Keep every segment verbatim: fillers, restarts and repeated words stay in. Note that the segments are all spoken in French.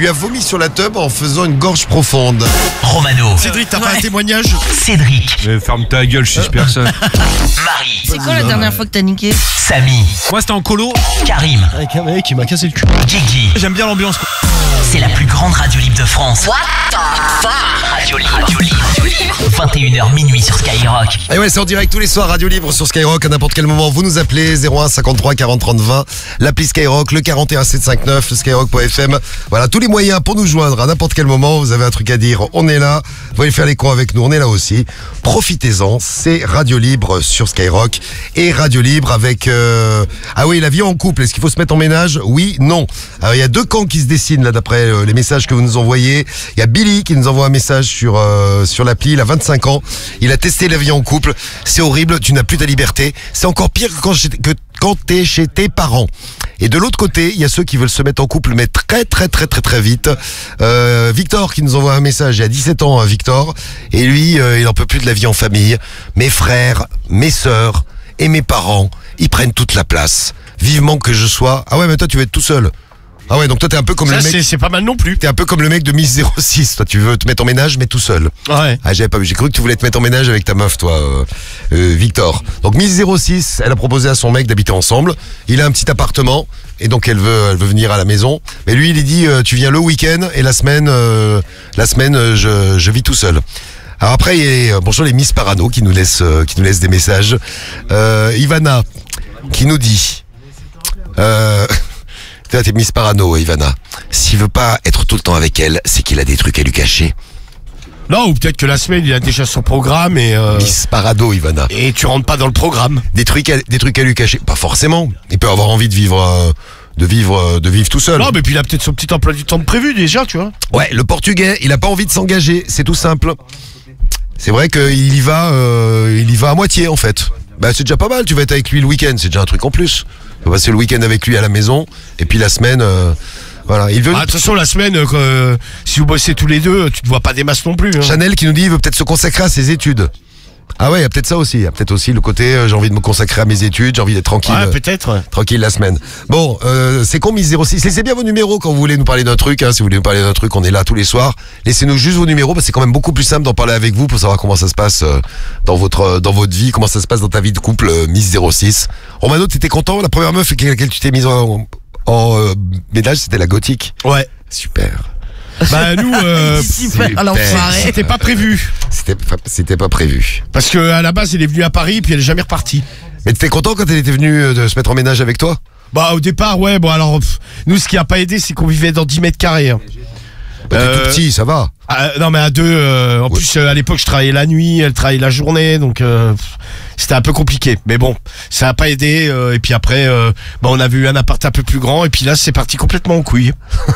lui a vomi sur la tub en faisant une gorge profonde. Romano. Cédric, t'as pas un témoignage? Cédric. Mais ferme ta gueule, je suis personne. Marie. C'est quoi la dernière fois que t'as niqué? Samy. Moi c'était en colo. Karim. Avec un mec qui m'a cassé le cul. Guigui. J'aime bien l'ambiance. C'est la plus grande radio libre de France. What the fuck? Radio libre. Radio libre. vingt et une heures minuit sur Skyrock. Et ouais, c'est en direct tous les soirs, Radio Libre sur Skyrock. À n'importe quel moment, vous nous appelez zéro un cinquante-trois quarante trente vingt. L'appli Skyrock, le quarante et un sept cent cinquante-neuf, le skyrock point f m. Voilà, tous les moyens pour nous joindre à n'importe quel moment. Vous avez un truc à dire, on est là. Vous voulez faire les cons avec nous, on est là aussi. Profitez-en, c'est Radio Libre sur Skyrock. Et Radio Libre avec... Euh... Ah oui, la vie en couple, est-ce qu'il faut se mettre en ménage? Oui, non. Alors, il y a deux camps qui se dessinent là d'après euh, les messages que vous nous envoyez. Il y a Billy qui nous envoie un message sur, euh, sur l'appli, il a vingt-cinq ans. Il a testé la vie en couple. C'est horrible, tu n'as plus ta liberté. C'est encore pire que quand, que quand t'es chez tes parents. Et de l'autre côté, il y a ceux qui veulent se mettre en couple, mais très très très très très vite. Euh, Victor qui nous envoie un message, il a dix-sept ans, hein, Victor. Et lui, euh, il en peut plus de la vie en famille. Mes frères, mes sœurs et mes parents, ils prennent toute la place. Vivement que je sois... Ah ouais, mais toi tu veux être tout seul. Ah ouais, donc toi t'es un peu comme Ça, le mec... c'est, c'est pas mal non plus. T'es un peu comme le mec de Miss zéro six. Toi tu veux te mettre en ménage, mais tout seul. Ouais. Ah, j'avais pas vu. J'ai cru que tu voulais te mettre en ménage avec ta meuf, toi, euh, euh, Victor. Donc Miss zéro six, elle a proposé à son mec d'habiter ensemble. Il a un petit appartement et donc elle veut, elle veut venir à la maison. Mais lui, il lui dit, euh, tu viens le week-end et la semaine, euh, la semaine, euh, je, je vis tout seul. Alors après, il y a, bonjour les Miss Parano qui nous laissent, euh, qui nous laissent des messages. Euh, Ivana qui nous dit. Euh, T'es Miss Parano, Ivana. S'il veut pas être tout le temps avec elle, c'est qu'il a des trucs à lui cacher. Non, ou peut-être que la semaine, il a déjà son programme et... Euh... Miss Parano, Ivana. Et tu rentres pas dans le programme. Des trucs, à, des trucs à lui cacher. Pas forcément. Il peut avoir envie de vivre, euh, de vivre, euh, de vivre tout seul. Non, mais puis il a peut-être son petit emploi du temps de prévu déjà, tu vois. Ouais, le Portugais, il a pas envie de s'engager. C'est tout simple. C'est vrai qu'il y va, euh, il y va à moitié en fait. Bah c'est déjà pas mal. Tu vas être avec lui le week-end. C'est déjà un truc en plus. Tu vas passer le week-end avec lui à la maison et puis la semaine, euh, voilà. Il veut. Ah, de toute façon, la semaine, euh, si vous bossez tous les deux, tu te vois pas des masses non plus. Hein. Chanel qui nous dit il veut peut-être se consacrer à ses études. Ah ouais, il y a peut-être ça aussi. Il y a peut-être aussi le côté euh, j'ai envie de me consacrer à mes études, j'ai envie d'être tranquille. Ouais, peut-être. Euh, tranquille la semaine. Bon, euh, c'est con Miss zéro six. Laissez bien vos numéros quand vous voulez nous parler d'un truc. Hein, si vous voulez nous parler d'un truc, on est là tous les soirs. Laissez-nous juste vos numéros parce que c'est quand même beaucoup plus simple d'en parler avec vous pour savoir comment ça se passe euh, dans votre euh, dans votre vie, comment ça se passe dans ta vie de couple, euh, Miss zéro six. Romano, t'étais content? La première meuf avec laquelle tu t'es mise en, en euh, ménage, c'était la gothique. Ouais. Super. Bah nous, euh, Super, l'enfoiré. c'était pas prévu. C'était pas, c'était pas prévu. Parce que à la base, elle est venue à Paris puis elle est jamais repartie. Mais t'étais content quand elle était venue euh, de se mettre en ménage avec toi? Bah au départ, ouais. Bon alors, pff, nous, ce qui a pas aidé, c'est qu'on vivait dans dix mètres carrés. Hein. Bah, t'es Euh, tout petit, ça va. Ah, non mais à deux, euh, en Ouais. plus euh, à l'époque je travaillais la nuit, elle travaillait la journée, donc euh, pff, c'était un peu compliqué. Mais bon, ça a pas aidé. Euh, et puis après, euh, bah, on avait eu un appart un peu plus grand, et puis là c'est parti complètement en couille.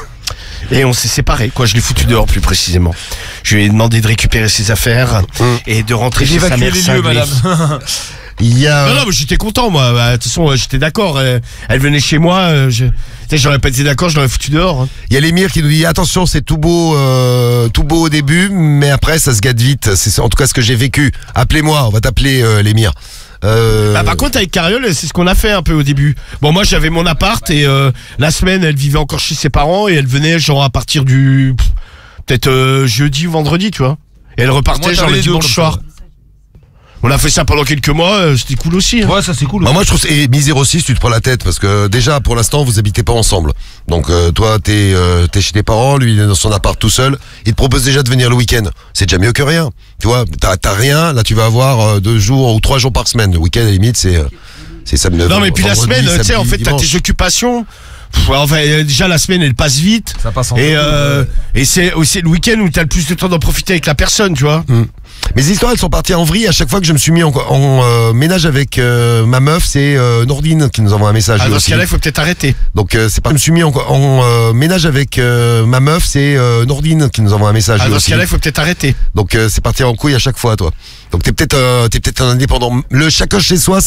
Et on s'est séparés, quoi. Je l'ai foutu dehors plus précisément. Je lui ai demandé de récupérer ses affaires et de rentrer chez sa D'évacuer mère les lieux, cinglée. madame. Il y a. Non, non, mais j'étais content, moi. Bah, de toute façon, euh, j'étais d'accord. Euh, Elle venait chez moi. euh, je... tu sais, j'aurais pas été d'accord, je l'aurais foutu dehors. Hein. Il y a l'émir qui nous dit attention, c'est tout beau, euh, tout beau au début, mais après ça se gâte vite. C'est en tout cas ce que j'ai vécu. Appelez-moi, on va t'appeler euh, l'émir. Euh... Bah, par contre, avec Cariole, c'est ce qu'on a fait un peu au début. Bon, moi, j'avais mon appart et euh, la semaine, elle vivait encore chez ses parents et elle venait genre à partir du pff, peut-être euh, jeudi ou vendredi, tu vois. Et elle repartait Moi, genre t'avais le les deux, dimanche comme soir. ça. On a fait ça pendant quelques mois, euh, c'était cool aussi. Hein. Ouais, ça c'est cool. Bah, moi je trouve que et Miss zéro six, tu te prends la tête parce que déjà pour l'instant vous habitez pas ensemble. Donc euh, toi t'es euh, t'es chez tes parents, lui il est dans son appart tout seul. Il te propose déjà de venir le week-end. C'est déjà mieux que rien. Tu vois, t'as t'as rien. Là tu vas avoir euh, deux jours ou trois jours par semaine. Le week-end à la limite c'est euh, c'est samedi. Non, mais puis la vendredi, semaine, tu sais, samedi, en fait, t'as dimanche. tes occupations. Pff, enfin, euh, déjà la semaine, elle passe vite. Ça passe en Et, deux, euh, ouais. et c'est aussi le week-end où t'as le plus de temps d'en profiter avec la personne, tu vois. Mes histoires elles sont parties en vrille à chaque fois que je me suis mis en, en euh, ménage avec euh, ma meuf. C'est euh, Nordine qui nous envoie un message. Ah, lui dans aussi. ce cas-là, il faut peut-être arrêter. Donc euh, c'est pas. Je me suis mis en, en euh, ménage avec euh, ma meuf. C'est euh, Nordine qui nous envoie un message. Ah, lui dans aussi. ce cas-là, il faut peut-être arrêter. Donc euh, c'est parti en couille à chaque fois, toi. Donc t'es peut-être euh, t'es peut-être un indépendant. Le chacun chez soi.